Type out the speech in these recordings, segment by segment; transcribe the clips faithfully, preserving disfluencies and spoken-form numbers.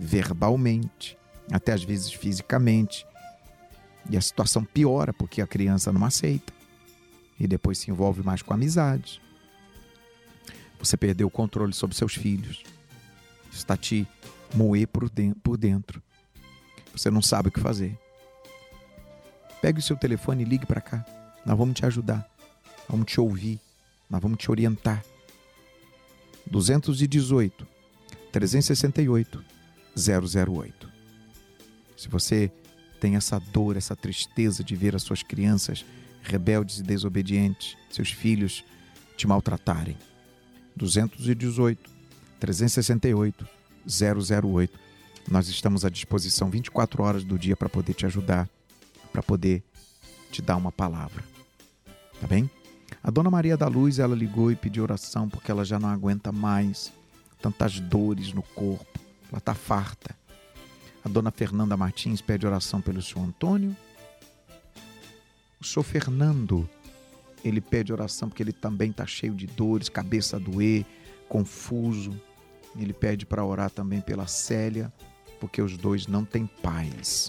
verbalmente, até às vezes fisicamente. E a situação piora porque a criança não aceita. E depois se envolve mais com amizades. Você perdeu o controle sobre seus filhos. Isso está te moer por dentro. Você não sabe o que fazer. Pegue o seu telefone e ligue para cá. Nós vamos te ajudar. Vamos te ouvir. Nós vamos te orientar. dois um oito, três seis oito, zero zero oito. Se você tem essa dor, essa tristeza de ver as suas crianças rebeldes e desobedientes, seus filhos te maltratarem. dois um oito, três seis oito, zero zero oito. Nós estamos à disposição vinte e quatro horas do dia para poder te ajudar, para poder te dar uma palavra. Tá bem? A Dona Maria da Luz, ela ligou e pediu oração porque ela já não aguenta mais tantas dores no corpo. Ela está farta. A Dona Fernanda Martins pede oração pelo senhor Antônio. O senhor Fernando, ele pede oração porque ele também está cheio de dores, cabeça a doer, confuso. Ele pede para orar também pela Célia, porque os dois não têm paz.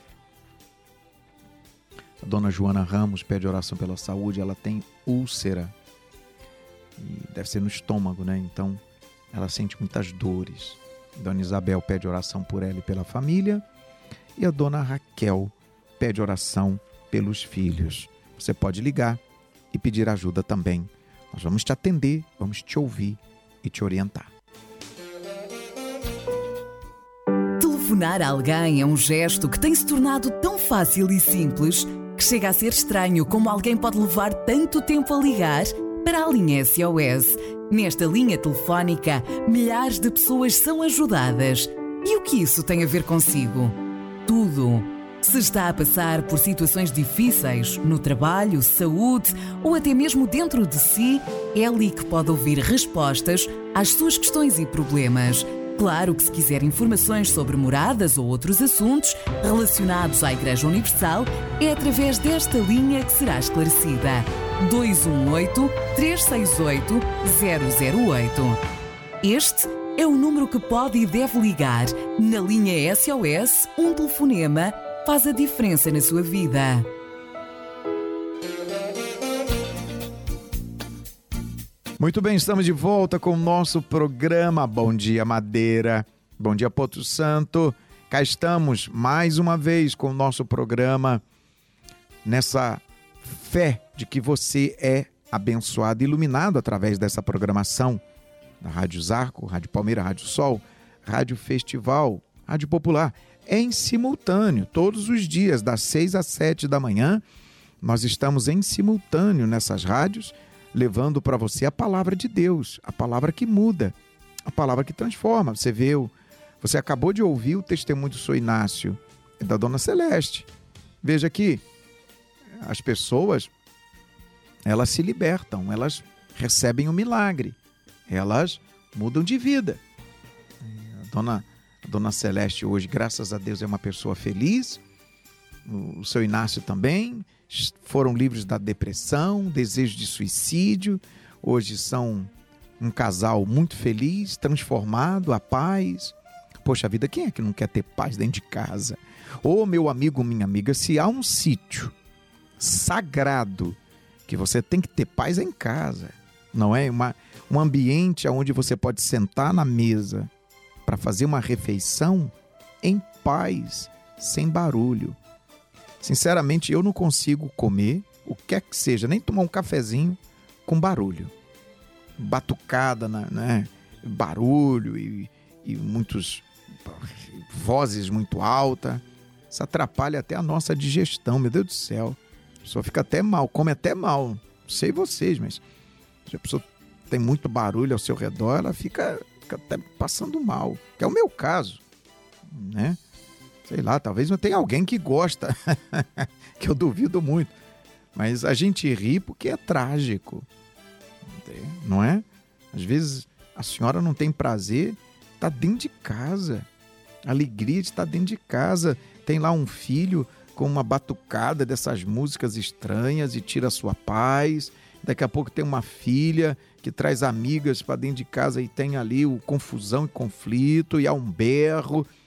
A Dona Joana Ramos pede oração pela saúde, ela tem úlcera. E deve ser no estômago, né? Então, ela sente muitas dores. Dona Isabel pede oração por ela e pela família. E a Dona Raquel pede oração pelos filhos. Você pode ligar e pedir ajuda também. Nós vamos te atender, vamos te ouvir e te orientar. Telefonar a alguém é um gesto que tem se tornado tão fácil e simples que chega a ser estranho como alguém pode levar tanto tempo a ligar para a linha S O S. Nesta linha telefónica, milhares de pessoas são ajudadas. E o que isso tem a ver consigo? Tudo. Se está a passar por situações difíceis no trabalho, saúde ou até mesmo dentro de si, é ali que pode ouvir respostas às suas questões e problemas. Claro que se quiser informações sobre moradas ou outros assuntos relacionados à Igreja Universal, é através desta linha que será esclarecida. dois um oito, três seis oito, zero zero oito. Este é o número que pode e deve ligar. Na linha S O S, um telefonema faz a diferença na sua vida. Muito bem, estamos de volta com o nosso programa Bom Dia Madeira, Bom Dia Porto Santo. Cá estamos mais uma vez com o nosso programa, nessa fé de que você é abençoado e iluminado através dessa programação da Rádio Zarco, Rádio Palmeira, Rádio Sol, Rádio Festival, Rádio Popular, em simultâneo, todos os dias, das seis às sete da manhã, nós estamos em simultâneo nessas rádios, levando para você a palavra de Deus, a palavra que muda, a palavra que transforma. Você viu, você acabou de ouvir o testemunho do senhor Inácio e da Dona Celeste. Veja que as pessoas, elas se libertam, elas recebem um milagre, elas mudam de vida. A Dona, a Dona Celeste hoje, graças a Deus, é uma pessoa feliz, o, o seu Inácio também, foram livres da depressão, desejo de suicídio, hoje são um casal muito feliz, transformado, a paz. Poxa vida, quem é que não quer ter paz dentro de casa? Ô meu amigo, minha amiga, se há um sítio sagrado que você tem que ter paz é em casa, não é? Uma, um ambiente onde você pode sentar na mesa para fazer uma refeição em paz, sem barulho. Sinceramente, eu não consigo comer o que quer que seja, nem tomar um cafezinho com barulho. Batucada, né? Barulho e, e muitos vozes muito altas. Isso atrapalha até a nossa digestão, meu Deus do céu. A pessoa fica até mal, come até mal. Não sei vocês, mas se a pessoa tem muito barulho ao seu redor, ela fica, fica até passando mal. Que é o meu caso, né? Sei lá, talvez não tenha alguém que gosta, que eu duvido muito. Mas a gente ri porque é trágico, não é? Às vezes a senhora não tem prazer, está dentro de casa. Alegria de estar dentro de casa. Tem lá um filho com uma batucada dessas músicas estranhas e tira a sua paz. Daqui a pouco tem uma filha que traz amigas para dentro de casa e tem ali o confusão e conflito e há um berro.